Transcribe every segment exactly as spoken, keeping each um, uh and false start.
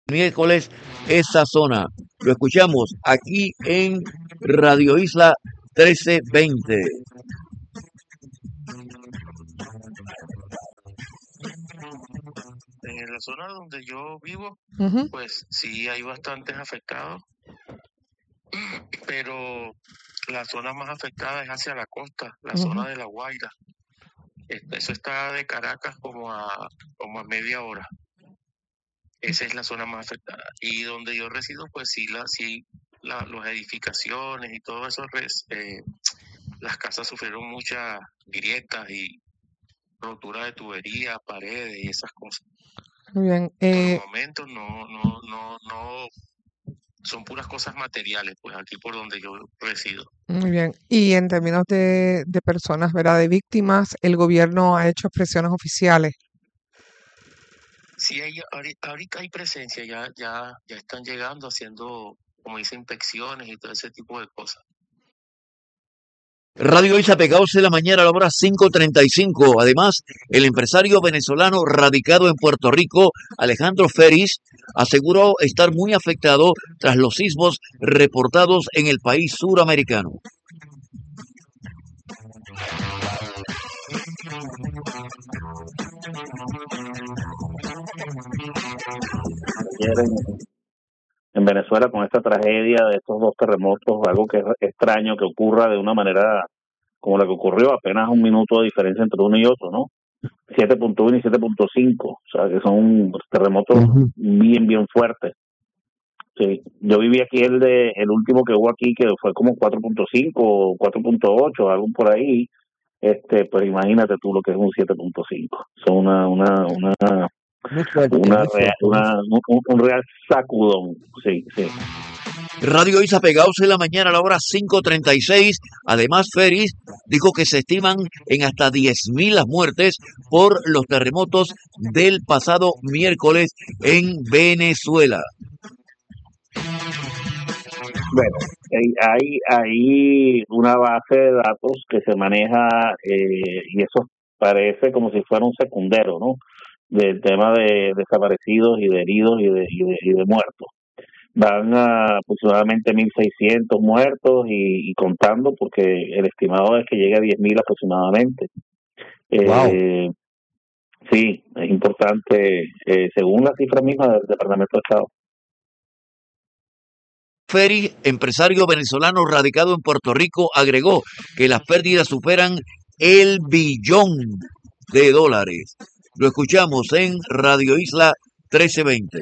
miércoles esa zona. Lo escuchamos aquí en Radio Isla trece veinte. En la zona donde yo vivo, Ujú. pues sí hay bastantes afectados, pero la zona más afectada es hacia la costa, la Ujú. zona de La Guaira. Este, Eso está de Caracas como a, como a media hora. Esa es la zona más afectada. Y donde yo resido, pues sí, la, sí la, las edificaciones y todo eso, res- eh, las casas sufrieron muchas grietas y rotura de tubería, paredes y esas cosas. Muy bien. Por Eh, los momentos no, no, no, no, son puras cosas materiales, pues aquí por donde yo resido. muy bien. Y en términos de, de personas, ¿verdad? De víctimas, el gobierno ha hecho expresiones oficiales. Sí, hay, ahorita, ahorita hay presencia, ya, ya, ya están llegando haciendo, como dice, inspecciones y todo ese tipo de cosas. Radio Isla pegados en la mañana a la hora cinco treinta y cinco. Además, el empresario venezolano radicado en Puerto Rico, Alejandro Ferris, aseguró estar muy afectado tras los sismos reportados en el país suramericano. Ayer en, en Venezuela con esta tragedia de estos dos terremotos, algo que es extraño que ocurra de una manera como la que ocurrió, apenas un minuto de diferencia entre uno y otro, ¿no? siete punto uno y siete punto cinco, o sea que son terremotos Ujú. bien, bien fuertes. Sí, yo viví aquí el de el último que hubo aquí, que fue como cuatro punto cinco o cuatro punto ocho, algo por ahí. Este, pues imagínate tú lo que es un siete punto cinco. Son una una una Muy fuerte, una, muy rea- fuerte. Muy una fuerte. un, un real sacudón. Sí, sí. Radio Isla pegados en la mañana a la hora cinco treinta y seis. Además, Ferris dijo que se estiman en hasta diez mil las muertes por los terremotos del pasado miércoles en Venezuela. Bueno, hay hay hay una base de datos que se maneja, eh, y eso parece como si fuera un secundero, ¿no? Del tema de desaparecidos y de heridos y de, y de, y de muertos. Van a aproximadamente mil seiscientos muertos y, y contando, porque el estimado es que llegue a diez mil aproximadamente. Wow. Eh, sí, es importante, eh, según la cifra misma del Departamento de Estado. Ferris, empresario venezolano radicado en Puerto Rico, agregó que las pérdidas superan el billón de dólares. Lo escuchamos en Radio Isla trece veinte.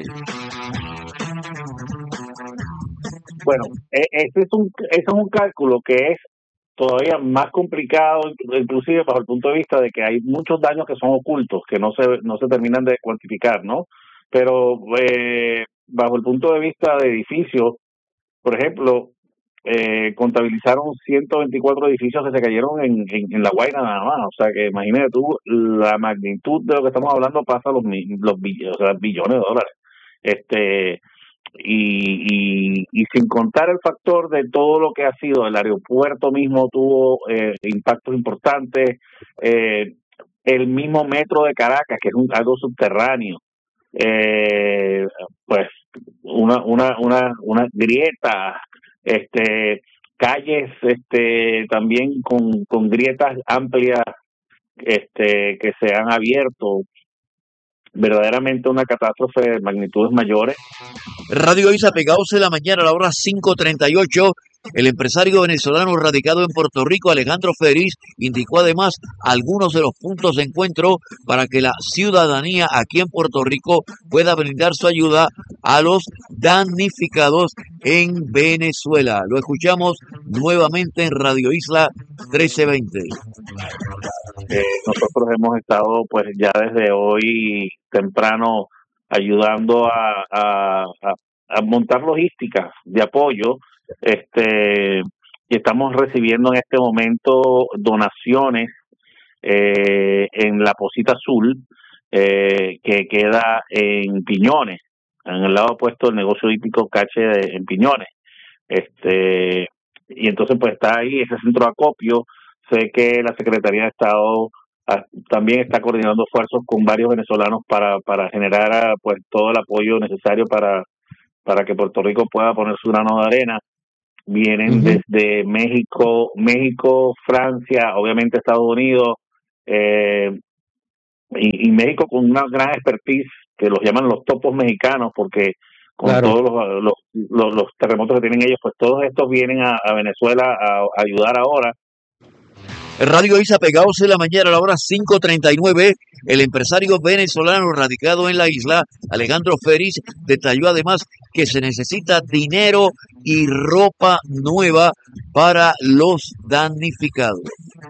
Bueno, e- ese es un, ese es un cálculo que es todavía más complicado, inclusive bajo el punto de vista de que hay muchos daños que son ocultos, que no se no se terminan de cuantificar, ¿no? Pero eh, bajo el punto de vista de edificios, por ejemplo, eh, contabilizaron ciento veinticuatro edificios que se cayeron en, en, en La Guaira nada más. O sea que imagínate tú, la magnitud de lo que estamos hablando pasa los, mi- los billones, o sea, billones de dólares. Este, y, y, y sin contar el factor de todo lo que ha sido, el aeropuerto mismo tuvo eh, impactos importantes, eh, el mismo metro de Caracas, que es un, algo subterráneo, eh, pues una una una una grieta, este calles este también con con grietas amplias, este que se han abierto, verdaderamente una catástrofe de magnitudes mayores. Radio Isa pegados en la mañana a la hora cinco treinta y ocho. El empresario venezolano radicado en Puerto Rico, Alejandro Ferris, indicó además algunos de los puntos de encuentro para que la ciudadanía aquí en Puerto Rico pueda brindar su ayuda a los damnificados en Venezuela. Lo escuchamos nuevamente en Radio Isla trece veinte. Eh, nosotros hemos estado pues ya desde hoy temprano ayudando a, a, a, a montar logística de apoyo, este y estamos recibiendo en este momento donaciones eh, en la Posita Azul, eh, que queda en Piñones, en el lado opuesto del negocio hípico Cache de, en Piñones. Este y entonces pues está ahí ese centro de acopio. Sé que la Secretaría de Estado ah, también está coordinando esfuerzos con varios venezolanos para, para generar ah, pues todo el apoyo necesario para, para que Puerto Rico pueda poner su grano de arena. Vienen Ujú. desde México, México, Francia, obviamente Estados Unidos, eh, y, y México con una gran expertise que los llaman los topos mexicanos, porque con Claro. todos los, los, los, los terremotos que tienen ellos, pues todos estos vienen a, a Venezuela a, a ayudar ahora. Radio Isa Pegados en la mañana a la hora cinco treinta y nueve. El empresario venezolano radicado en la isla, Alejandro Félix, detalló además que se necesita dinero y ropa nueva para los damnificados.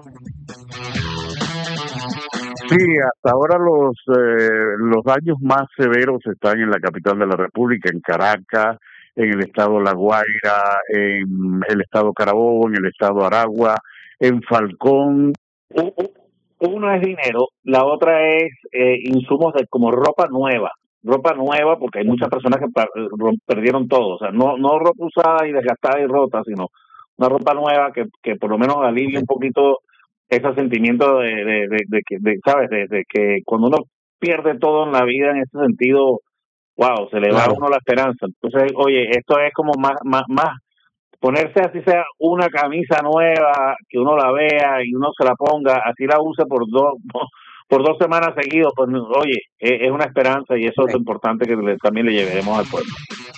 Sí, hasta ahora los eh, los daños más severos están en la capital de la República, en Caracas, en el estado La Guaira, en el estado Carabobo, en el estado Aragua, en Falcón. U- u- Uno es dinero, la otra es eh, insumos de, como ropa nueva, ropa nueva, porque hay muchas personas que pa- ro- perdieron todo, o sea, no no ropa usada y desgastada y rota, sino una ropa nueva que, que por lo menos alivie un poquito ese sentimiento de, de, de, de que, de, ¿sabes? De, de que cuando uno pierde todo en la vida en ese sentido, wow, se le va a Claro. uno la esperanza. Entonces, oye, esto es como más, más, más ponerse así sea una camisa nueva, que uno la vea y uno se la ponga, así la use por dos por dos semanas seguidos, pues oye, es, es una esperanza y eso es lo importante que le- también le llevaremos al pueblo.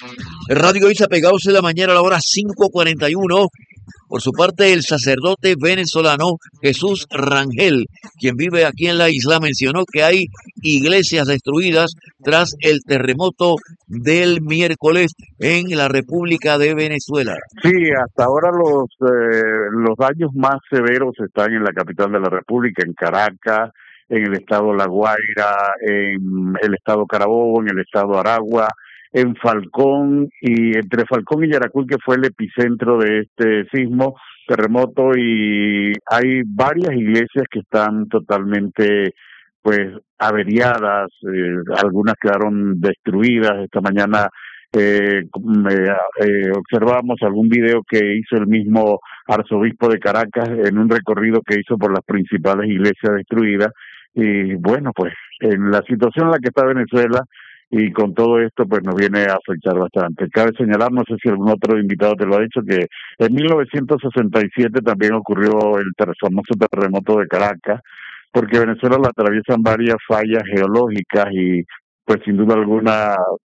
Radio Isa Pegados en la mañana a la hora cinco cuarenta y uno. Por su parte, el sacerdote venezolano Jesús Rangel, quien vive aquí en la isla, mencionó que hay iglesias destruidas tras el terremoto del miércoles en la República de Venezuela. Sí, hasta ahora los eh, los daños más severos están en la capital de la República, en Caracas, en el estado La Guaira, en el estado Carabobo, en el estado Aragua, en Falcón, y entre Falcón y Yaracuy, que fue el epicentro de este sismo, terremoto, y hay varias iglesias que están totalmente pues averiadas, eh, algunas quedaron destruidas. Esta mañana eh, me, eh, observamos algún video que hizo el mismo arzobispo de Caracas en un recorrido que hizo por las principales iglesias destruidas. Y bueno, pues en la situación en la que está Venezuela y con todo esto, pues nos viene a afectar bastante. Cabe señalar, no sé si algún otro invitado te lo ha dicho, que en mil novecientos sesenta y siete también ocurrió el ter- famoso terremoto de Caracas, porque Venezuela la atraviesan varias fallas geológicas y pues sin duda alguna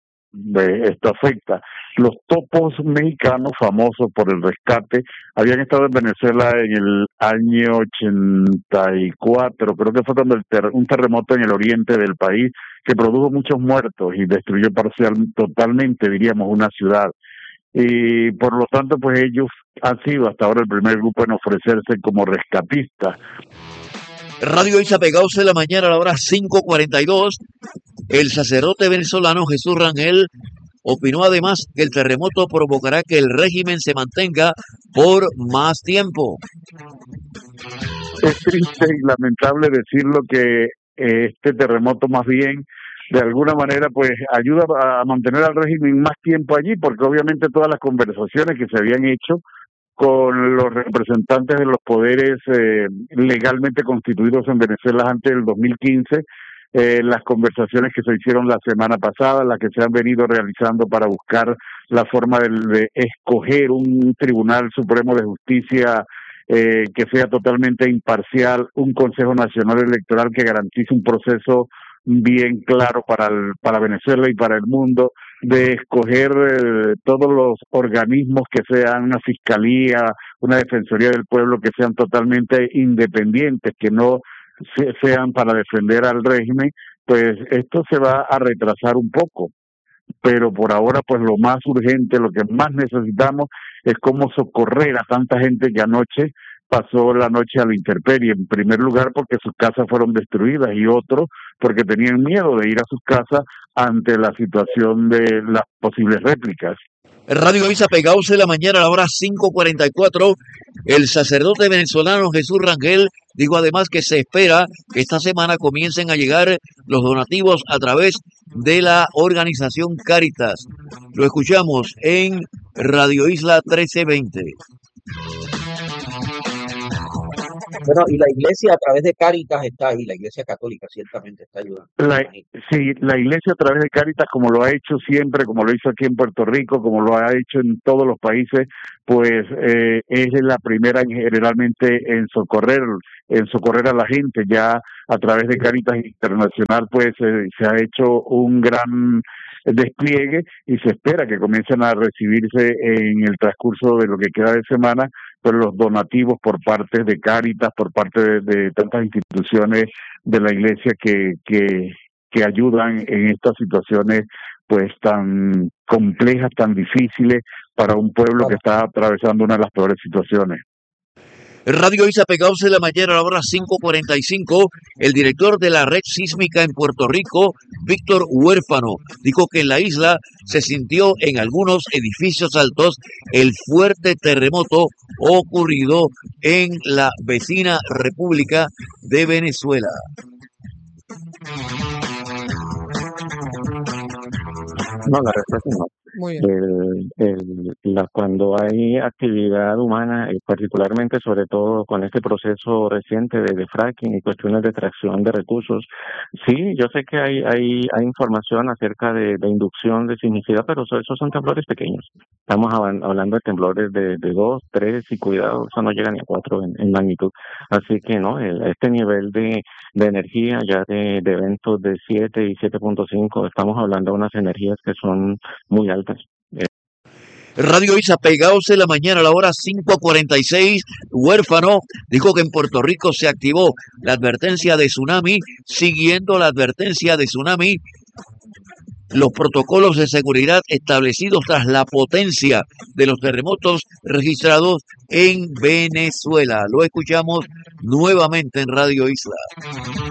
eh, esto afecta. Los topos mexicanos, famosos por el rescate, habían estado en Venezuela en el año ochenta y cuatro, creo que fue cuando el ter- un terremoto en el oriente del país que produjo muchos muertos y destruyó parcial, totalmente, diríamos, una ciudad. Y por lo tanto, pues ellos han sido hasta ahora el primer grupo en ofrecerse como rescatistas. Radio Isa Pegados en la mañana a la hora cinco cuarenta y dos. El sacerdote venezolano Jesús Rangel opinó además que el terremoto provocará que el régimen se mantenga por más tiempo. Es triste y lamentable decirlo que eh, este terremoto más bien de alguna manera pues ayuda a mantener al régimen más tiempo allí, porque obviamente todas las conversaciones que se habían hecho con los representantes de los poderes eh, legalmente constituidos en Venezuela antes del dos mil quince, eh, las conversaciones que se hicieron la semana pasada, las que se han venido realizando para buscar la forma de, de escoger un Tribunal Supremo de Justicia eh, que sea totalmente imparcial, un Consejo Nacional Electoral que garantice un proceso bien claro para el, para Venezuela y para el mundo, de escoger eh, todos los organismos que sean una fiscalía, una defensoría del pueblo que sean totalmente independientes, que no se, sean para defender al régimen, pues esto se va a retrasar un poco. Pero por ahora, pues lo más urgente, lo que más necesitamos es cómo socorrer a tanta gente que anoche pasó la noche a la intemperie, en primer lugar porque sus casas fueron destruidas y otro porque tenían miedo de ir a sus casas ante la situación de las posibles réplicas. Radio Isa Pegados en la mañana a la hora cinco cuarenta y cuatro. El sacerdote venezolano Jesús Rangel dijo además que se espera que esta semana comiencen a llegar los donativos a través de la organización Cáritas. Lo escuchamos en Radio Isla trece veinte. Bueno, y la iglesia a través de Cáritas está ahí, la iglesia católica ciertamente está ayudando. La, sí, la iglesia a través de Cáritas, como lo ha hecho siempre, como lo hizo aquí en Puerto Rico, como lo ha hecho en todos los países, pues eh, es la primera en, generalmente en socorrer, en socorrer a la gente. Ya a través de Cáritas Internacional, pues eh, se ha hecho un gran despliegue y se espera que comiencen a recibirse en el transcurso de lo que queda de semana, pero los donativos por parte de Cáritas, por parte de, de tantas instituciones de la iglesia que, que, que ayudan en estas situaciones pues tan complejas, tan difíciles para un pueblo que está atravesando una de las peores situaciones. Radio Isa Pegados en la mañana a la hora cinco cuarenta y cinco, el director de la red sísmica en Puerto Rico, Víctor Huérfano, dijo que en la isla se sintió en algunos edificios altos el fuerte terremoto ocurrido en la vecina República de Venezuela. No, la respuesta es no. Muy bien. El, el, la, cuando hay actividad humana, y particularmente sobre todo con este proceso reciente de, de fracking y cuestiones de extracción de recursos, sí, yo sé que hay hay, hay información acerca de, de inducción de sismicidad, pero eso, esos son temblores pequeños. Estamos hablando de temblores de, de dos, tres y cuidado, eso no llega ni a cuatro en, en magnitud. Así que no, el, este nivel de, de energía ya de, de eventos de siete y siete punto cinco, estamos hablando de unas energías que son muy altas. Radio Isa Pegados en la mañana a la hora cinco cuarenta y seis, Huérfano dijo que en Puerto Rico se activó la advertencia de tsunami, siguiendo la advertencia de tsunami, los protocolos de seguridad establecidos tras la potencia de los terremotos registrados en Venezuela. Lo escuchamos nuevamente en Radio Isla.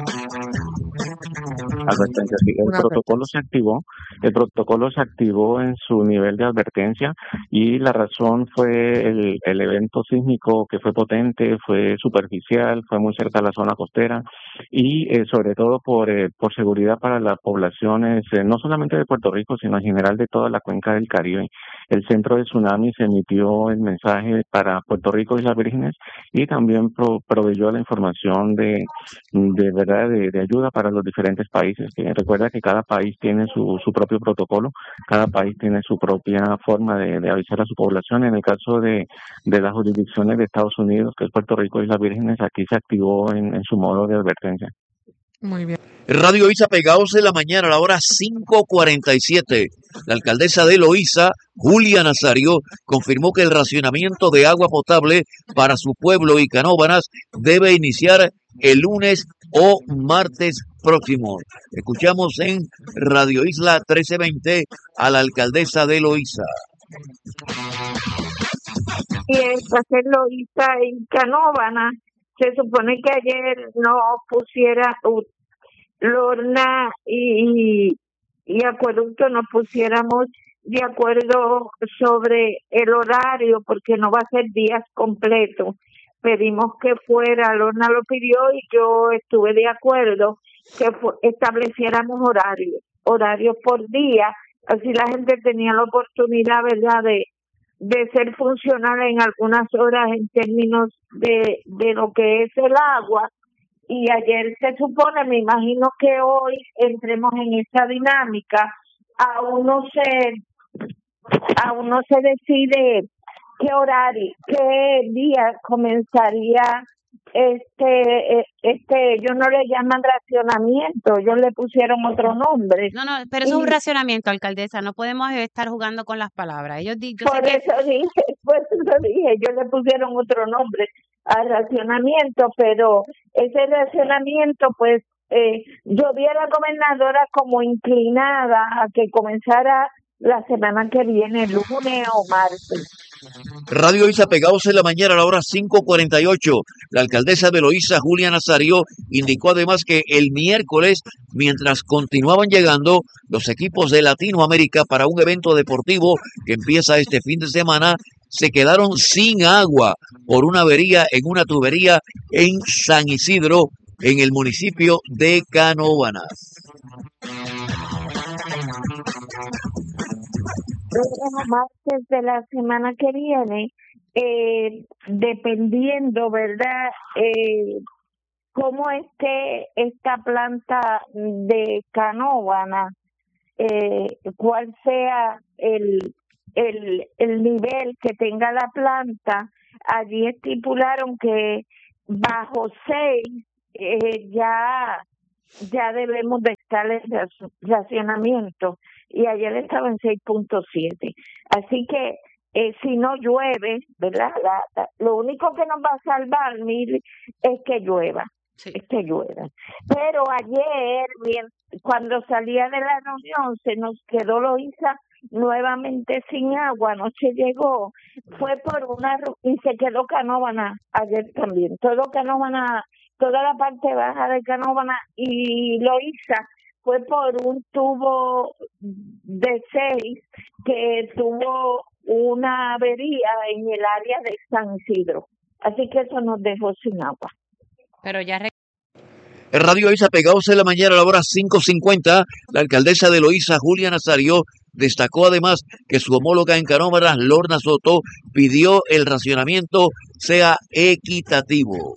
Advertencia, sí, el protocolo se activó, el protocolo se activó en su nivel de advertencia y la razón fue el, el evento sísmico que fue potente, fue superficial, fue muy cerca de la zona costera y eh, sobre todo por eh, por seguridad para las poblaciones, eh, no solamente de Puerto Rico, sino en general de toda la cuenca del Caribe. El Centro de Tsunamis emitió el mensaje para Puerto Rico y las Vírgenes y también pro, proveyó la información de, de verdad de, de ayuda para los diferentes países. Que recuerda que cada país tiene su, su propio protocolo, cada país tiene su propia forma de, de avisar a su población. En el caso de, de las jurisdicciones de Estados Unidos, que es Puerto Rico y las Vírgenes, aquí se activó en, en su modo de advertencia. Muy bien. Radio Isa Pegados en la mañana a la hora cinco cuarenta y siete. La alcaldesa de Loíza, Julia Nazario, confirmó que el racionamiento de agua potable para su pueblo y Canóvanas debe iniciar el lunes o martes próximo. Escuchamos en Radio Isla trece veinte a la alcaldesa de Loíza. Y entonces Loíza y Canóvanas, se supone que ayer no pusiera Lorna y, y Acueducto nos pusiéramos de acuerdo sobre el horario porque no va a ser días completos. Pedimos que fuera, Lorna lo pidió y yo estuve de acuerdo que estableciéramos horarios, horarios por día, así la gente tenía la oportunidad, ¿verdad?, de de ser funcional en algunas horas en términos de, de lo que es el agua. Y ayer se supone, me imagino que hoy entremos en esa dinámica. Aún no se, aún no se decide qué horario, qué día comenzaría este, este, ellos no le llaman racionamiento, ellos le pusieron otro nombre. No, no, pero eso y, es un racionamiento, alcaldesa, no podemos estar jugando con las palabras. Ellos yo por sé eso que... dije, por eso dije, ellos le pusieron otro nombre al racionamiento, pero ese racionamiento, pues, eh, yo vi a la gobernadora como inclinada a que comenzara la semana que viene, lunes o martes. Radio Isa Pegados en la mañana a la hora cinco cuarenta y ocho. La alcaldesa de Loíza, Julia Nazario, indicó además que el miércoles, mientras continuaban llegando los equipos de Latinoamérica para un evento deportivo que empieza este fin de semana, se quedaron sin agua por una avería en una tubería en San Isidro, en el municipio de Canóvanas. Los martes de la semana que viene eh, dependiendo, ¿verdad? Eh, cómo esté esta planta de Canóvana, eh, cuál sea el, el, el nivel que tenga la planta. Allí estipularon que bajo seis eh, ya ya debemos de estar en racionamiento, y ayer estaba en seis punto siete. Así que eh, si no llueve, ¿verdad? La, la, lo único que nos va a salvar, Mili, es que llueva, Sí. es que llueva. Pero ayer, bien, cuando salía de la reunión, se nos quedó Loíza nuevamente sin agua. Anoche llegó, fue por una ru- y se quedó Canóvana ayer también. Todo Canóvana, toda la parte baja de Canóvana y Loíza fue por un tubo de seis que tuvo una avería en el área de San Isidro. Así que eso nos dejó sin agua. Pero ya re- En Radio Loíza, pegados en la mañana a la hora cinco cincuenta, la alcaldesa de Loíza, Julia Nazario, destacó además que su homóloga en Canóvanas, Lorna Soto, pidió el racionamiento sea equitativo.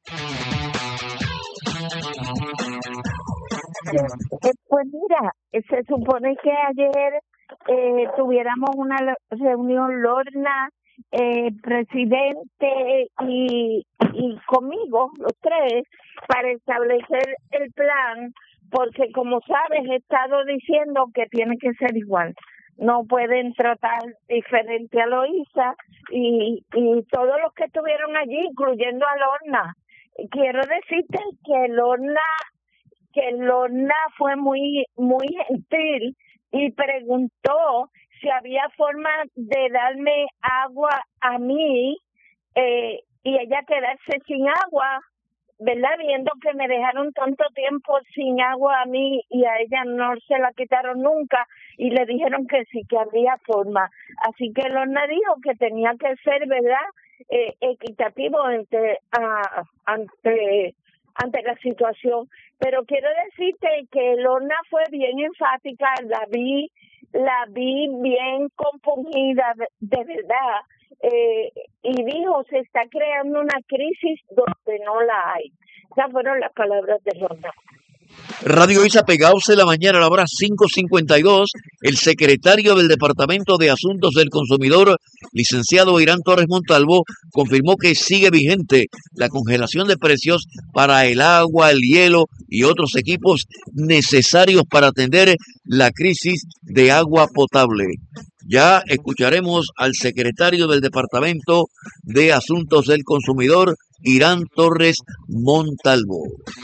Eh, Pues mira, eh, se supone que ayer eh, tuviéramos una lo- reunión Lorna, eh, presidente y, y conmigo, los tres, para establecer el plan, porque como sabes, he estado diciendo que tiene que ser igual. No pueden tratar diferente a Loíza y, y todos los que estuvieron allí, incluyendo a Lorna. Quiero decirte que Lorna que Lorna fue muy muy gentil y preguntó si había forma de darme agua a mí eh, y ella quedarse sin agua, ¿verdad? Viendo que me dejaron tanto tiempo sin agua a mí y a ella no se la quitaron nunca, y le dijeron que sí, que había forma. Así que Lorna dijo que tenía que ser, ¿verdad?, eh, equitativo ante, a, ante ante la situación. Pero quiero decirte que Lorna fue bien enfática, la vi, la vi bien compungida de, de verdad, eh, y dijo, se está creando una crisis donde no la hay. Esas fueron las palabras de Lorna. Radio Loíza, pegados en la mañana a la hora cinco cincuenta y dos, el secretario del Departamento de Asuntos del Consumidor, licenciado Irán Torres Montalvo, confirmó que sigue vigente la congelación de precios para el agua, el hielo y otros equipos necesarios para atender la crisis de agua potable. Ya escucharemos al secretario del Departamento de Asuntos del Consumidor, Irán Torres Montalvo.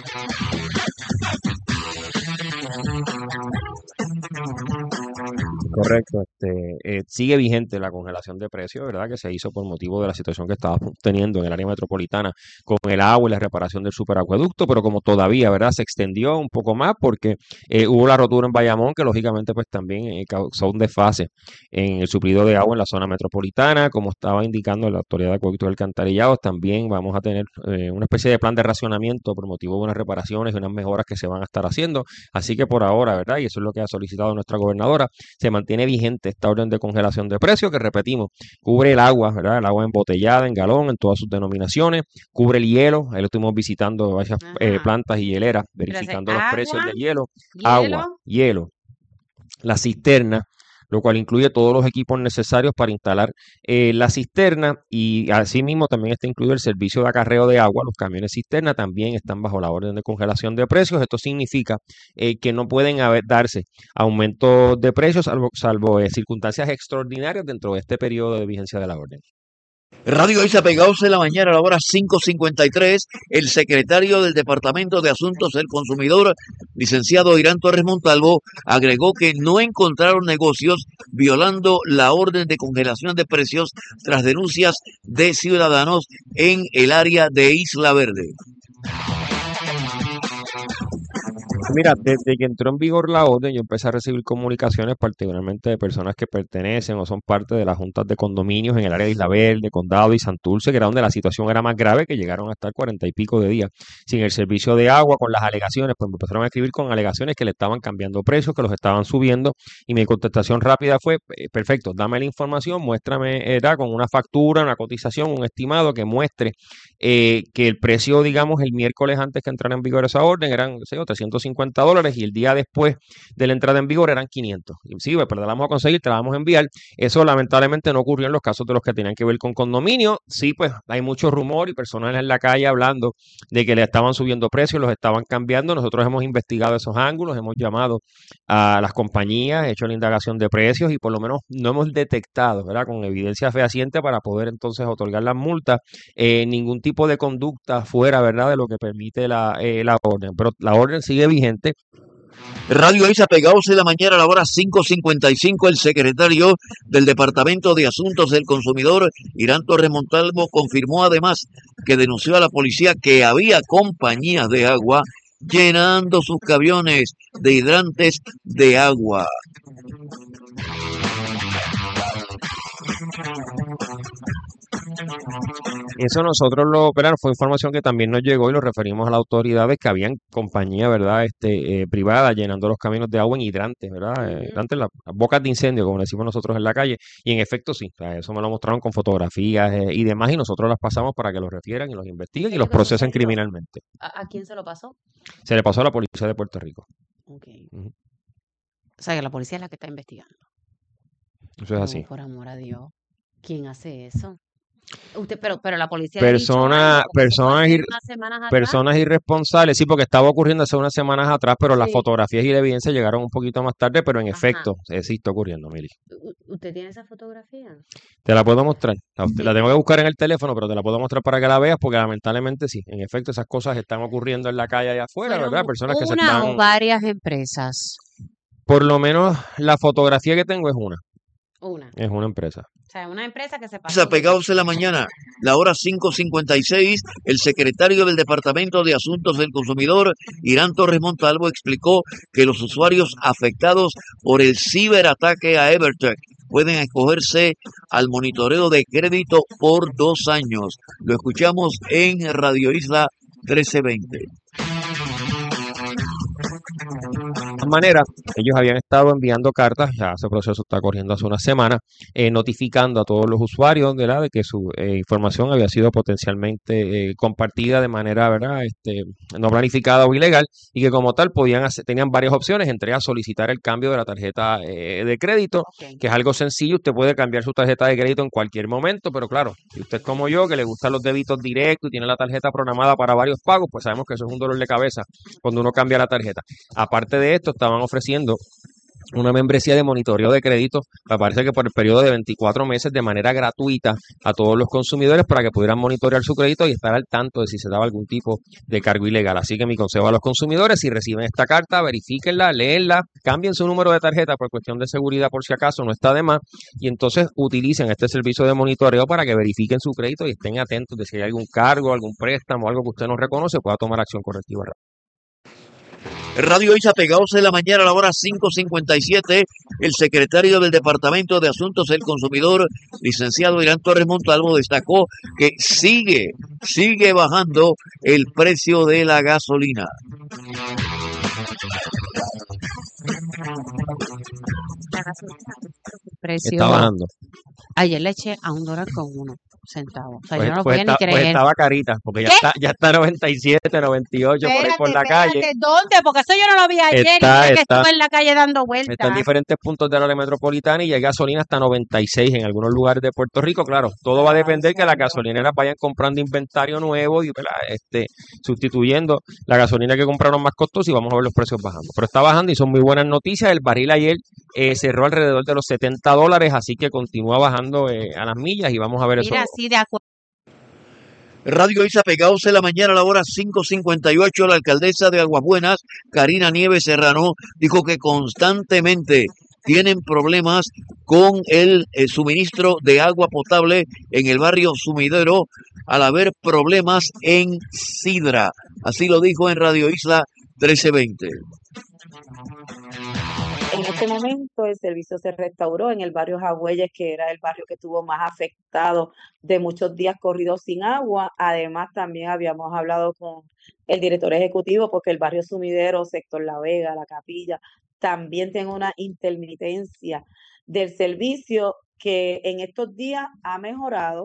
Correcto, este, eh, sigue vigente la congelación de precios, ¿verdad? Que se hizo por motivo de la situación que estaba teniendo en el área metropolitana con el agua y la reparación del superacueducto, pero como todavía, ¿verdad? Se extendió un poco más porque eh, hubo la rotura en Bayamón, que lógicamente pues también eh, causó un desfase en el suplido de agua en la zona metropolitana, como estaba indicando la Autoridad de Acueductos y Alcantarillados. También vamos a tener eh, una especie de plan de racionamiento por motivo de unas reparaciones y unas mejoras que se van a estar haciendo, así que por ahora, ¿verdad? Y eso es lo que ha solicitado nuestra gobernadora, se mantiene vigente esta orden de congelación de precios que, repetimos, cubre el agua, ¿verdad? El agua embotellada en galón en todas sus denominaciones, cubre el hielo. Ahí lo estuvimos visitando varias eh, Ajá. plantas y hieleras, Pero hace verificando los precios agua, del hielo, agua, hielo. hielo, la cisterna, lo cual incluye todos los equipos necesarios para instalar eh, la cisterna, y asimismo también está incluido el servicio de acarreo de agua. Los camiones cisterna también están bajo la orden de congelación de precios. Esto significa eh, que no pueden haber, darse aumentos de precios salvo, salvo eh, circunstancias extraordinarias dentro de este periodo de vigencia de la orden. Radio Loíza, pegados en la mañana a la hora cinco cincuenta y tres, el secretario del Departamento de Asuntos del Consumidor, licenciado Irán Torres Montalvo, agregó que no encontraron negocios violando la orden de congelación de precios tras denuncias de ciudadanos en el área de Isla Verde. Mira, desde que entró en vigor la orden, yo empecé a recibir comunicaciones, particularmente de personas que pertenecen o son parte de las juntas de condominios en el área de Isla Verde, Condado y Santurce, que era donde la situación era más grave, que llegaron a estar cuarenta y pico de días sin el servicio de agua, con las alegaciones, pues me empezaron a escribir con alegaciones que le estaban cambiando precios, que los estaban subiendo, y mi contestación rápida fue, eh, perfecto, dame la información, muéstrame, era con una factura, una cotización, un estimado que muestre eh, que el precio, digamos, el miércoles antes que entrara en vigor esa orden eran, qué sé yo, trescientos cincuenta dólares y el día después de la entrada en vigor eran quinientos. Y sí, pues, pero te la vamos a conseguir, te la vamos a enviar. Eso lamentablemente no ocurrió en los casos de los que tenían que ver con condominio. Sí, pues hay mucho rumor y personas en la calle hablando de que le estaban subiendo precios, los estaban cambiando. Nosotros hemos investigado esos ángulos, hemos llamado a las compañías, hecho la indagación de precios y por lo menos no hemos detectado, ¿verdad?, con evidencia fehaciente para poder entonces otorgar las multas, eh, ningún tipo de conducta fuera, ¿verdad?, de lo que permite la, eh, la orden. Pero la orden sigue vigente. Radio Isa pegados en la mañana a la hora cinco cincuenta y cinco. El secretario del Departamento de Asuntos del Consumidor, Irán Torres Montalvo, confirmó además que denunció a la policía que había compañías de agua llenando sus camiones de hidrantes de agua. Eso nosotros lo, ¿verdad?, fue información que también nos llegó y lo referimos a las autoridades que habían compañías, ¿verdad?, este, eh, privadas llenando los caminos de agua en hidrantes, ¿verdad? Eh, hidrantes, las, las bocas de incendio, como decimos nosotros en la calle, y en efecto sí, o sea, eso me lo mostraron con fotografías eh, y demás, y nosotros las pasamos para que los refieran y los investiguen y los procesen criminalmente. ¿A, ¿A quién se lo pasó? Se le pasó a la policía de Puerto Rico. Okay. Uh-huh. O sea, que la policía es la que está investigando. Eso es No, así. por amor a Dios. ¿Quién hace eso? Usted, pero, pero la policía Personas, personas, ir, personas irresponsables, sí, porque estaba ocurriendo hace unas semanas atrás, pero sí, las fotografías y la evidencia llegaron un poquito más tarde, pero en Ajá. efecto, eh, sí está ocurriendo, Mili. ¿Usted tiene esa fotografía? Te la puedo mostrar. La, sí. la tengo que buscar en el teléfono, pero te la puedo mostrar para que la veas, porque lamentablemente sí, en efecto, esas cosas están ocurriendo en la calle allá afuera, Fueron ¿verdad? Personas que se están... Una o varias empresas. Por lo menos la fotografía que tengo es una. Una. Es una empresa. O sea, una empresa que se pasó. Pegados en la mañana, la hora cinco cincuenta y seis, el secretario del Departamento de Asuntos del Consumidor, Irán Torres Montalvo, explicó que los usuarios afectados por el ciberataque a Evertec pueden acogerse al monitoreo de crédito por dos años. Lo escuchamos en Radio Isla trece veinte. De todas maneras, ellos habían estado enviando cartas, ya ese proceso está corriendo hace una semana, eh, notificando a todos los usuarios, ¿verdad?, de que su eh, información había sido potencialmente eh, compartida de manera, ¿verdad?, este, no planificada o ilegal, y que como tal podían hacer, tenían varias opciones, entre ellas solicitar el cambio de la tarjeta eh, de crédito, okay. que es algo sencillo, usted puede cambiar su tarjeta de crédito en cualquier momento, pero claro, si usted es como yo, que le gustan los débitos directos y tiene la tarjeta programada para varios pagos, pues sabemos que eso es un dolor de cabeza cuando uno cambia la tarjeta. Aparte de esto, estaban ofreciendo una membresía de monitoreo de crédito, me parece que por el periodo de veinticuatro meses de manera gratuita a todos los consumidores para que pudieran monitorear su crédito y estar al tanto de si se daba algún tipo de cargo ilegal. Así que mi consejo a los consumidores, si reciben esta carta, verifíquenla, léenla, cambien su número de tarjeta por cuestión de seguridad por si acaso, no está de más, y entonces utilicen este servicio de monitoreo para que verifiquen su crédito y estén atentos de si hay algún cargo, algún préstamo, algo que usted no reconoce, pueda tomar acción correctiva. Radio Isa pegados en la mañana a la hora cinco cincuenta y siete, el secretario del Departamento de Asuntos del Consumidor, licenciado Irán Torres Montalvo, destacó que sigue, sigue bajando el precio de la gasolina. La gasolina, precio, está bajando. Ayer le eché a un dólar con uno centavo. O sea, pues, yo no lo pues podía está, ni creer. Pues estaba carita, porque ya está, ya está noventa y siete, noventa y ocho por ahí por la espérate, calle. ¿Dónde? Porque eso yo no lo vi ayer. Está, y que está, estuve en la calle dando vueltas. Está en diferentes puntos de la área metropolitana y hay gasolina hasta noventa y seis en algunos lugares de Puerto Rico. Claro, todo va a depender que las gasolineras vayan comprando inventario nuevo y ¿verdad? este sustituyendo la gasolina que compraron más costosa y vamos a ver los precios bajando. Pero está bajando y son muy buenas noticias. El barril ayer eh, cerró alrededor de los setenta dólares, así que continúa bajando eh, a las millas y vamos a ver Mira, eso. Sí, de acuerdo. Radio Isa pegados en la mañana a la hora cinco cincuenta y ocho, la alcaldesa de Aguas Buenas, Karina Nieves Serrano, dijo que constantemente tienen problemas con el, el suministro de agua potable en el barrio Sumidero al haber problemas en Sidra. Así lo dijo en Radio Isla trece veinte. En este momento el servicio se restauró en el barrio Jagüeyes, que era el barrio que estuvo más afectado de muchos días corridos sin agua. Además, también habíamos hablado con el director ejecutivo porque el barrio Sumidero, sector La Vega, La Capilla, también tiene una intermitencia del servicio que en estos días ha mejorado.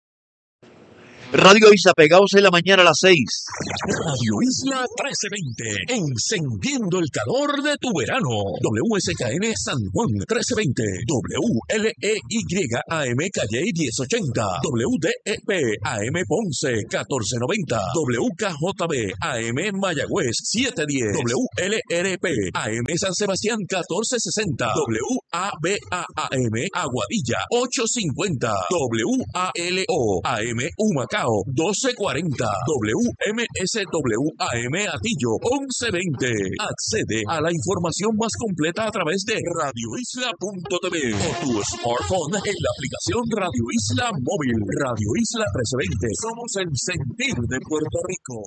Radio Isla, pegados en la mañana a las seis. Radio Isla trece veinte, encendiendo el calor de tu verano. W S K N San Juan trece veinte, W L E Y A M Calle diez ochenta, W D E P A M Ponce catorce noventa, W K J B A M Mayagüez siete diez, W L R P A M San Sebastián catorce sesenta, W A B A A M Aguadilla ocho cincuenta, W A L O A M Humacao doce cuarenta, W M S W A M Atillo once veinte. Accede a la información más completa a través de radio isla punto t v o tu smartphone en la aplicación Radio Isla Móvil. Radio Isla trece veinte. Somos el sentir de Puerto Rico.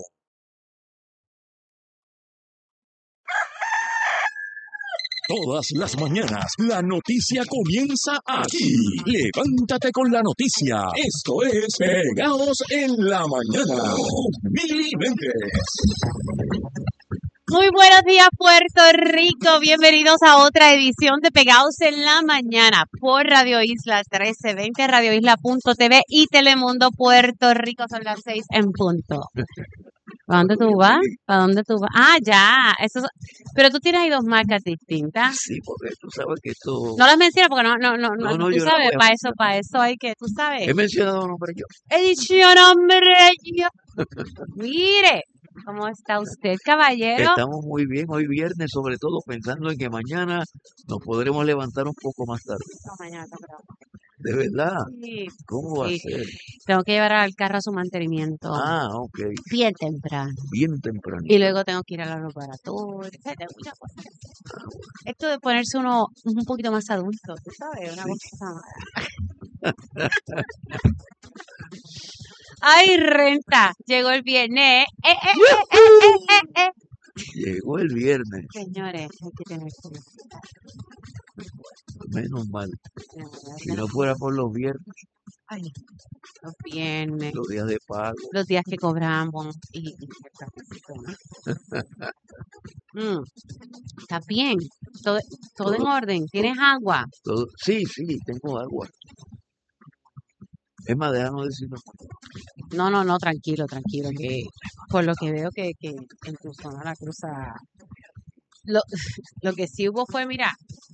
Todas las mañanas, la noticia comienza aquí. Levántate con la noticia. Esto es Pegados en la Mañana con Mili Méndez. Muy buenos días, Puerto Rico. Bienvenidos a otra edición de Pegados en la Mañana por Radio Isla trece veinte, radio isla punto t v y Telemundo Puerto Rico. Son las seis en punto. ¿Para dónde tú vas? ¿Para dónde tú vas? Ah, ya. Eso es... Pero tú tienes ahí dos marcas distintas. Sí, porque tú sabes que esto... No las mencionas porque no, no, no, no, no, no tú yo sabes, no para eso, para eso hay que, tú sabes. He mencionado nombre yo. He dicho nombre yo. Mire, ¿cómo está usted, caballero? Estamos muy bien, hoy viernes, sobre todo pensando en que mañana nos podremos levantar un poco más tarde. No, mañana está bravo. ¿De verdad? Sí. ¿Cómo va Sí. a ser? Tengo que llevar al carro a su mantenimiento. Ah, ok. Bien temprano. Bien temprano. Y luego tengo que ir a la laboratorio. Tengo muchas cosas que hacer. Esto de ponerse uno un poquito más adulto, tú sabes, una cosa. Ay, renta. Llegó el viernes. Eh, eh, eh, eh, eh, eh, eh. Llegó el viernes. Señores, hay que tener curiosidad. Menos mal. No, Si no fuera por los viernes, Ay, los viernes, los días de pago. los días que cobramos y, y ciertas cosas. Mm, ¿Está bien? ¿Todo, todo en orden? ¿Tienes agua? Todo- sí, sí, tengo agua. Es más, déjanos decirlo. No, no, no, tranquilo, tranquilo, que por lo que veo que, que en tu zona la cruza, lo, lo que sí hubo fue, mira,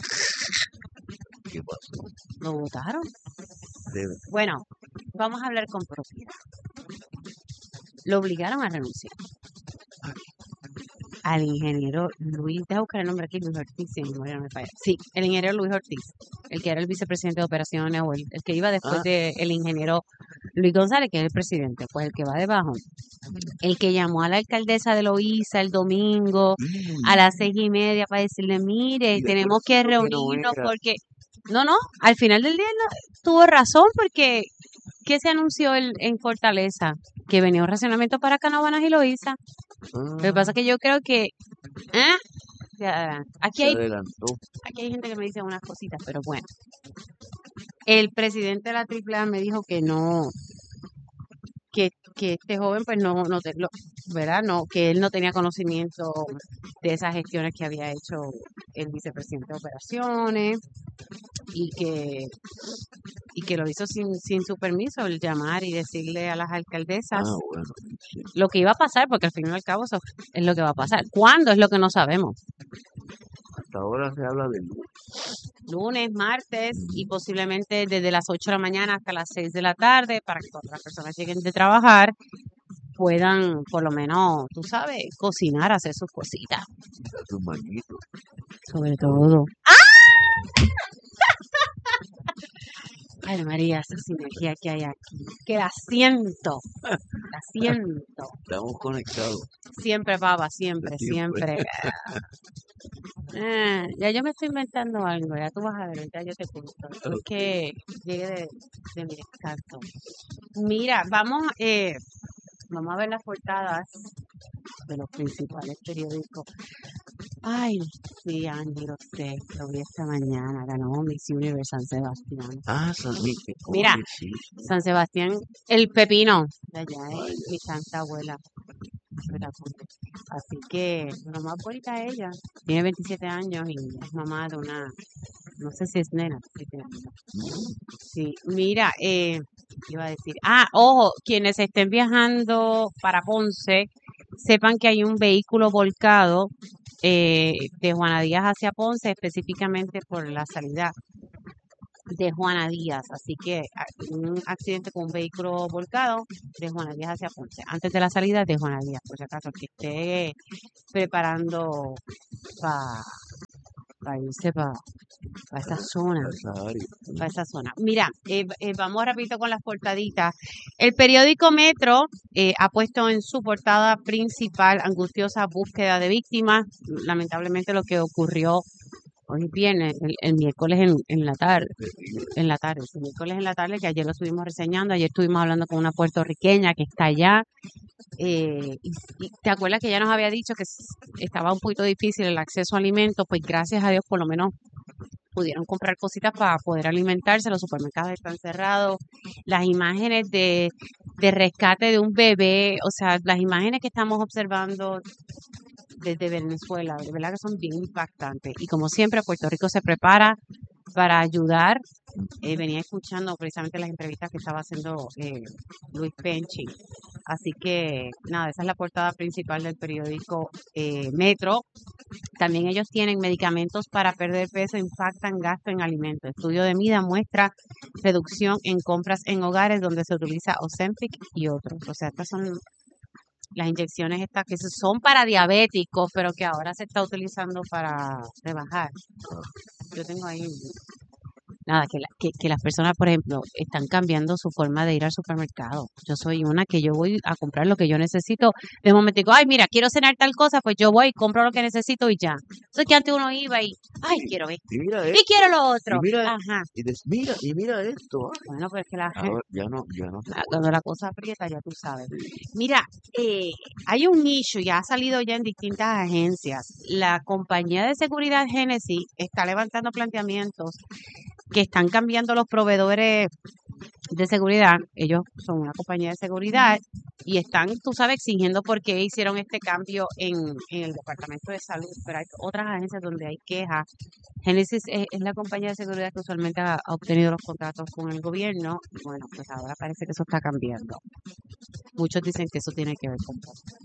¿Qué pasó? lo votaron. De- Bueno, vamos a hablar con propiedad. Lo obligaron a renunciar. Al ingeniero Luis, deja buscar el nombre aquí, Luis Ortiz, si mi memoria no me falla. Sí, el ingeniero Luis Ortiz, el que era el vicepresidente de operaciones o el, el que iba después Ah. del ingeniero Luis González, que es el presidente, pues el que va debajo. El que llamó a la alcaldesa de Loíza el domingo a las seis y media para decirle, mire, Y después tenemos que dijo que no reunirnos era. porque... No, no, al final del día no, tuvo razón porque ¿qué se anunció el- en Fortaleza? Que venía un racionamiento para Canóvanas y Loíza. Lo que Ah, pasa es que yo creo que... ¿eh? Ya, aquí se hay adelantó. aquí hay gente que me dice unas cositas, pero bueno. El presidente de la Triple A me dijo que no, que, que este joven pues no, no te- lo- ¿verdad? No, que él no tenía conocimiento de esas gestiones que había hecho el vicepresidente de operaciones y que y que lo hizo sin, sin su permiso, el llamar y decirle a las alcaldesas Ah, bueno. Sí. lo que iba a pasar, porque al fin y al cabo eso es lo que va a pasar. ¿Cuándo? Es lo que no sabemos. Hasta ahora se habla de luz. Lunes, martes y posiblemente desde las ocho de la mañana hasta las seis de la tarde para que cuando las personas lleguen de trabajar puedan, por lo menos, tú sabes, cocinar, hacer sus cositas. Sus mañitos. Sobre todo. Ay, María, esa sinergia que hay aquí. Que la siento. La siento. Estamos conectados. Siempre, baba, siempre, Siempre. siempre. Ah, ya yo me estoy inventando algo, ya tú vas a ver, ya yo te cuento. Es Ok. que llegue de, de mi descanso. Mira, vamos, eh, vamos a ver las portadas de los principales periódicos. Ay, sí, Andy, lo sé, lo vi esta mañana, ganó Miss Universe San Sebastián. Ah, San Miguel. Mira, Oye, sí. San Sebastián, el pepino de allá es mi santa abuela. Espectacular. Así que lo más bonita es ella, tiene veintisiete años y es mamá de una, no sé si es nena. Sí, tiene nena. Sí, mira, eh, ¿qué iba a decir? Ah, ojo, quienes estén viajando para Ponce, sepan que hay un vehículo volcado eh, de Juana Díaz hacia Ponce, específicamente por la salida de Juana Díaz. Así que ah, un accidente con un vehículo volcado de Juana Díaz hacia Ponce, antes de la salida de Juana Díaz, por si acaso, que esté preparando para pa irse para pa esa zona, Esa área. para esa zona. Mira, eh, eh, vamos rapidito con las portaditas. El periódico Metro eh, ha puesto en su portada principal angustiosa búsqueda de víctimas. Lamentablemente lo que ocurrió hoy viernes, el, el miércoles en, en la tarde, en la tarde, el miércoles en la tarde, que ayer lo estuvimos reseñando, ayer estuvimos hablando con una puertorriqueña que está allá, eh, y, y te acuerdas que ella nos había dicho que s- estaba un poquito difícil el acceso a alimentos, pues gracias a Dios por lo menos pudieron comprar cositas para poder alimentarse, los supermercados están cerrados, las imágenes de, de rescate de un bebé, o sea, las imágenes que estamos observando desde Venezuela, de verdad que son bien impactantes. Y como siempre, Puerto Rico se prepara para ayudar. Eh, venía escuchando precisamente las entrevistas que estaba haciendo eh, Luis Penchi. Así que, nada, esa es la portada principal del periódico eh, Metro. También ellos tienen medicamentos para perder peso, impactan gasto en alimentos. Estudio de Mida muestra reducción en compras en hogares donde se utiliza Ozempic y otros. O sea, estas son las inyecciones estas que son para diabéticos, pero que ahora se está utilizando para rebajar. Yo tengo ahí, nada, que, la- que, que las personas, por ejemplo, están cambiando su forma de ir al supermercado. Yo soy una que yo voy a comprar lo que yo necesito. De momento digo, ay, mira, quiero cenar tal cosa, pues yo voy y compro lo que necesito y ya. Entonces que antes uno iba y, ay, quiero esto, Y mira y esto. quiero lo Y otro. mira, Ajá. y des- mira, y mira esto. ah. Bueno, pues que la gente, Ahora ya no, ya no se Ah, puede. cuando la cosa aprieta, ya tú sabes. Mira, eh, hay un nicho, ya ha salido ya en distintas agencias. La compañía de seguridad Genesis está levantando planteamientos que están cambiando los proveedores de seguridad. Ellos son una compañía de seguridad y están, tú sabes, exigiendo por qué hicieron este cambio en, en el Departamento de Salud. Pero hay otras agencias donde hay quejas. Genesis es, es la compañía de seguridad que usualmente ha, ha obtenido los contratos con el gobierno. Y bueno, pues ahora parece que eso está cambiando. Muchos dicen que eso tiene que ver con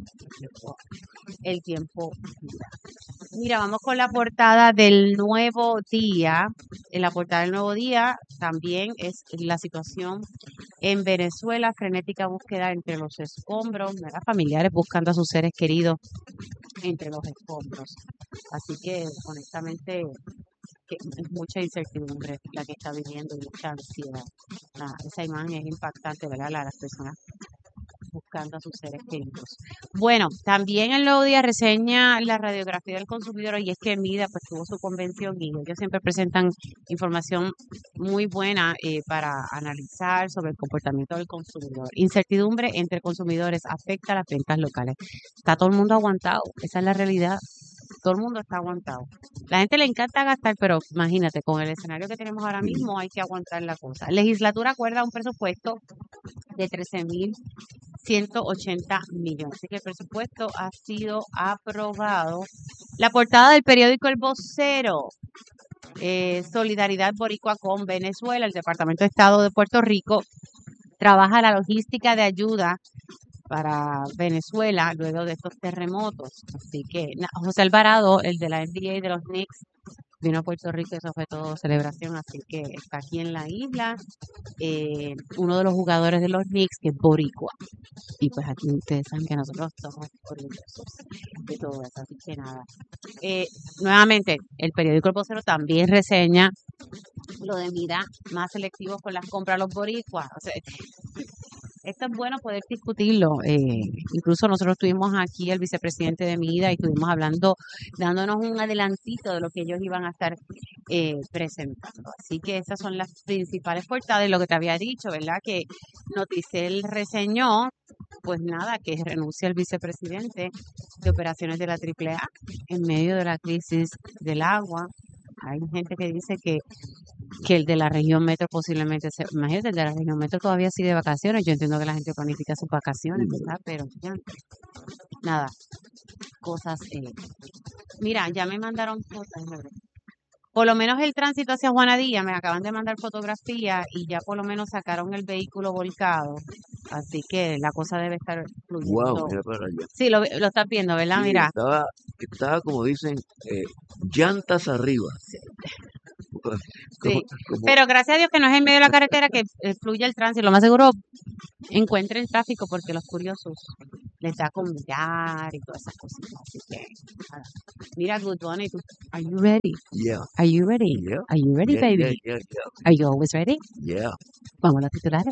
el tiempo. Mira, vamos con la portada del Nuevo Día. En la portada del Nuevo Día también es la situación en Venezuela, frenética búsqueda entre los escombros, ¿verdad? Familiares buscando a sus seres queridos entre los escombros. Así que, honestamente, que es mucha incertidumbre la que está viviendo y mucha ansiedad. Ah, esa imagen es impactante, ¿verdad? La, las personas buscando a sus seres queridos. Bueno, también el Nuevo Día reseña la radiografía del consumidor y es que Mida pues tuvo su convención y ellos siempre presentan información muy buena eh, para analizar sobre el comportamiento del consumidor. Incertidumbre entre consumidores afecta a las ventas locales. Está todo el mundo aguantado, esa es la realidad. Todo el mundo está aguantado. La gente le encanta gastar, pero imagínate, con el escenario que tenemos ahora mismo hay que aguantar la cosa. Legislatura acuerda un presupuesto de trece mil ciento ochenta millones. Así que el presupuesto ha sido aprobado. La portada del periódico El Vocero. Eh, Solidaridad Boricua con Venezuela. El Departamento de Estado de Puerto Rico trabaja la logística de ayuda para Venezuela luego de estos terremotos. Así que na- José Alvarado, el de la N B A de los Knicks, vino a Puerto Rico, eso fue todo celebración, así que está aquí en la isla. Eh, uno de los jugadores de los Knicks, que es boricua. Y pues aquí ustedes saben que nosotros somos orgullosos de todo eso, así que nada. Eh, nuevamente, el periódico El Vocero también reseña lo de Mida más selectivos con las compras a los boricuas. O sea, esto es bueno poder discutirlo. Eh, incluso nosotros tuvimos aquí el vicepresidente de Mida y estuvimos hablando, dándonos un adelantito de lo que ellos iban a estar eh, presentando. Así que esas son las principales portadas. Y lo que te había dicho, ¿verdad? Que Noticel reseñó pues nada, que renuncie el vicepresidente de operaciones de la Triple A en medio de la crisis del agua. Hay gente que dice que, que el de la región metro posiblemente se, imagínate, el de la región metro todavía sigue de vacaciones. Yo entiendo que la gente planifica sus vacaciones, ¿verdad? Pero ya, nada, cosas. Eh. Mira, ya me mandaron fotos. Por lo menos el tránsito hacia Juanadilla, me acaban de mandar fotografía y ya por lo menos sacaron el vehículo volcado. Así que la cosa debe estar Wow, fluyendo. mira para allá. Sí, lo, lo estás viendo, ¿verdad? Sí, Mira. estaba, estaba como dicen, eh, llantas arriba. Como, Sí, como, pero gracias a Dios que no es en medio de la carretera que eh, fluye el tránsito. Lo más seguro encuentren tráfico porque los curiosos les da con mirar y todas esas cositas. Así que, nada. Mira, Good Bunny, tú- are you ready? yeah, Are you ready? yeah, Are you ready, yeah, yeah, baby? yeah, yeah, Are you always ready? yeah. Vamos a los titulares.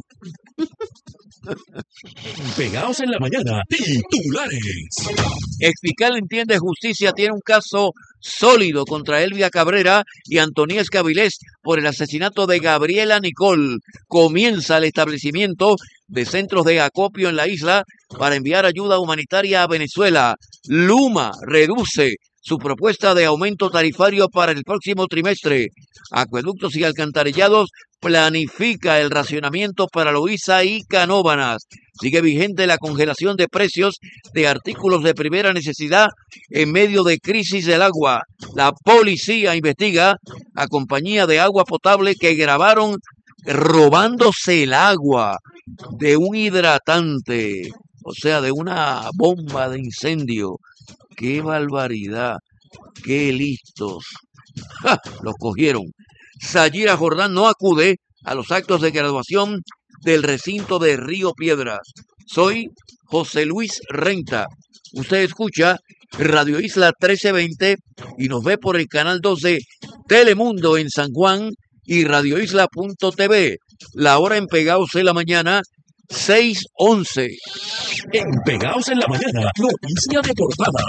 Pegados en la mañana, titulares. Exfiscal Entiende Justicia tiene un caso sólido contra Elvia Cabrera y Antonia Escabilés por el asesinato de Gabriela Nicole. Comienza el establecimiento de centros de acopio en la isla para enviar ayuda humanitaria a Venezuela. Luma reduce su propuesta de aumento tarifario para el próximo trimestre. Acueductos y Alcantarillados planifica el racionamiento para Loíza y Canóvanas. Sigue vigente la congelación de precios de artículos de primera necesidad en medio de crisis del agua. La policía investiga a compañía de agua potable que grabaron robándose el agua de un hidratante, o sea, de una bomba de incendio. ¡Qué barbaridad! ¡Qué listos! ¡Ja! Los cogieron. Sayira Jordán no acude a los actos de graduación del recinto de Río Piedras. Soy José Luis Renta. Usted escucha Radio Isla trece veinte y nos ve por el canal dos de Telemundo en San Juan y radioisla punto t v. La hora en Pegaos en la mañana, seis once. En Pegados en la mañana, noticia de portada.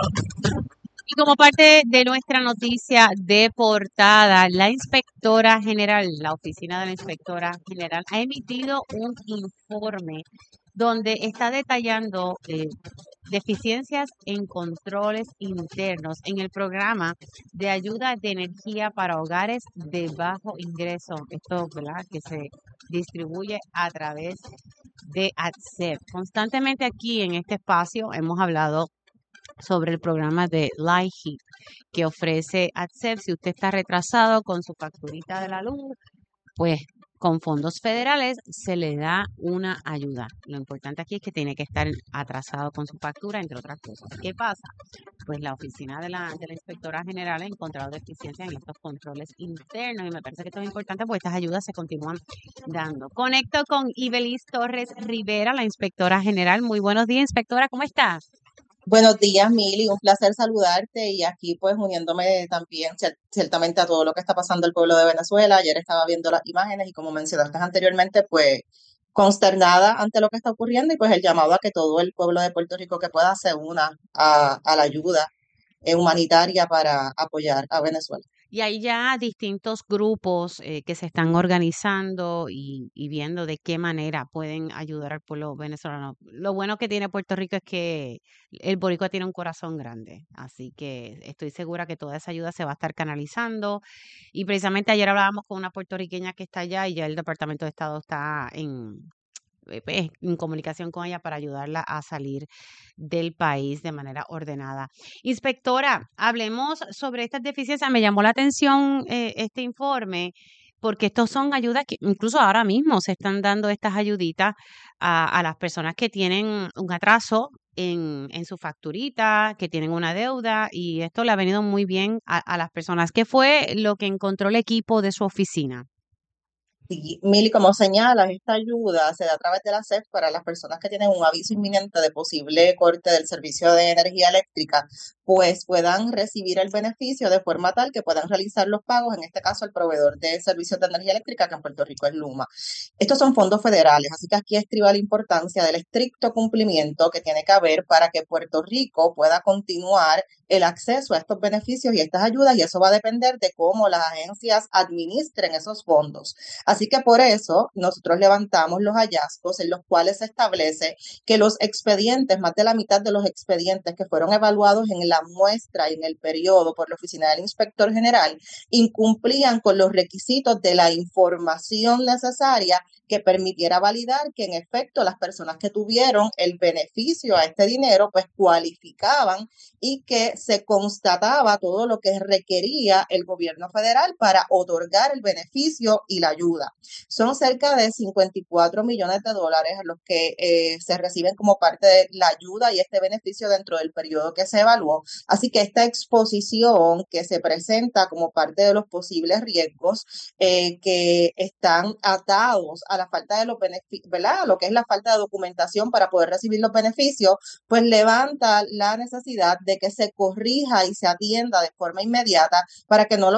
Y como parte de nuestra noticia de portada, la inspectora general, la oficina de la inspectora general, ha emitido un informe donde está detallando eh, deficiencias en controles internos en el programa de ayuda de energía para hogares de bajo ingreso. Esto, ¿verdad?, que se distribuye a través de A T S E P. Constantemente aquí en este espacio hemos hablado sobre el programa de LIHEAP que ofrece A T S E P. Si usted está retrasado con su facturita de la luz, pues con fondos federales se le da una ayuda. Lo importante aquí es que tiene que estar atrasado con su factura, entre otras cosas. ¿Qué pasa? Pues la oficina de la, de la inspectora general ha encontrado deficiencias en estos controles internos y me parece que esto es importante porque estas ayudas se continúan dando. Conecto con Ibelis Torres Rivera, la inspectora general. Muy buenos días, inspectora, ¿cómo estás? Buenos días, Mili. Un placer saludarte y aquí pues uniéndome también cier- ciertamente a todo lo que está pasando el pueblo de Venezuela. Ayer estaba viendo las imágenes y como mencionaste anteriormente, pues consternada ante lo que está ocurriendo y pues el llamado a que todo el pueblo de Puerto Rico que pueda se una a, a la ayuda eh, humanitaria para apoyar a Venezuela. Y hay ya distintos grupos eh, que se están organizando y, y viendo de qué manera pueden ayudar al pueblo venezolano. Lo bueno que tiene Puerto Rico es que el boricua tiene un corazón grande, así que estoy segura que toda esa ayuda se va a estar canalizando. Y precisamente ayer hablábamos con una puertorriqueña que está allá y ya el Departamento de Estado está en, eh, pues, en comunicación con ella para ayudarla a salir del país de manera ordenada. Inspectora, hablemos sobre estas deficiencias. Me llamó la atención eh, este informe porque estos son ayudas que incluso ahora mismo se están dando estas ayuditas a, a las personas que tienen un atraso en, en su facturita, que tienen una deuda y esto le ha venido muy bien a, a las personas. ¿Qué fue lo que encontró el equipo de su oficina? Sí, Mili, como señalas, esta ayuda se da a través de la S E P para las personas que tienen un aviso inminente de posible corte del servicio de energía eléctrica, pues puedan recibir el beneficio de forma tal que puedan realizar los pagos, en este caso el proveedor de servicios de energía eléctrica, que en Puerto Rico es Luma. Estos son fondos federales, así que aquí estriba la importancia del estricto cumplimiento que tiene que haber para que Puerto Rico pueda continuar el acceso a estos beneficios y estas ayudas, y eso va a depender de cómo las agencias administren esos fondos. Así que por eso nosotros levantamos los hallazgos en los cuales se establece que los expedientes, más de la mitad de los expedientes que fueron evaluados en la muestra y en el periodo por la Oficina del Inspector General, incumplían con los requisitos de la información necesaria que permitiera validar que en efecto las personas que tuvieron el beneficio a este dinero pues cualificaban y que se constataba todo lo que requería el gobierno federal para otorgar el beneficio y la ayuda. Son cerca de cincuenta y cuatro millones de dólares los que eh, se reciben como parte de la ayuda y este beneficio dentro del periodo que se evaluó. Así que esta exposición que se presenta como parte de los posibles riesgos eh, que están atados a la falta de los beneficios, ¿verdad? Lo que es la falta de documentación para poder recibir los beneficios, pues levanta la necesidad de que se corrija y se atienda de forma inmediata para que no lo